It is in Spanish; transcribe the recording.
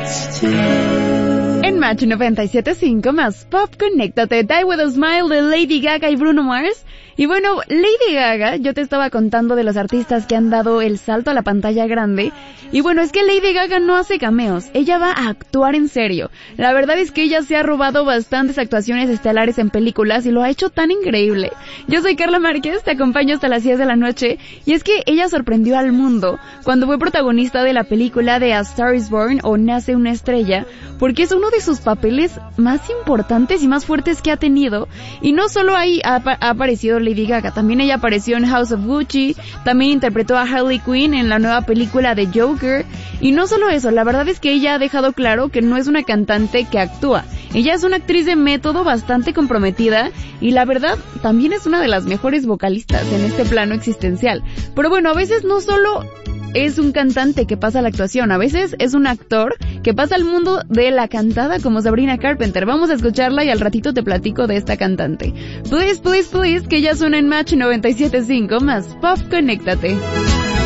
En Match 97.5 más Pop, conéctate. Die With a Smile de Lady Gaga y Bruno Mars. Y bueno, Lady Gaga, yo te estaba contando de los artistas que han dado el salto a la pantalla grande. Y bueno, es que Lady Gaga no hace cameos, ella va a actuar en serio. La verdad es que ella se ha robado bastantes actuaciones estelares en películas y lo ha hecho tan increíble. Yo soy Carla Márquez, te acompaño hasta las 10 de la noche. Y es que ella sorprendió al mundo cuando fue protagonista de la película de A Star is Born o Nace una estrella, porque es uno de sus papeles más importantes y más fuertes que ha tenido. Y no solo ahí ha aparecido Lady Gaga, también ella apareció en House of Gucci, también interpretó a Harley Quinn en la nueva película de Joker, y no solo eso, la verdad es que ella ha dejado claro que no es una cantante que actúa, ella es una actriz de método bastante comprometida, y la verdad, también es una de las mejores vocalistas en este plano existencial. Pero bueno, a veces no solo es un cantante que pasa a la actuación, a veces es un actor que pasa al mundo de la cantada como Sabrina Carpenter. Vamos a escucharla y al ratito te platico de esta cantante. Please, please, please, que ya suena en Match 97.5 más Pop, conéctate.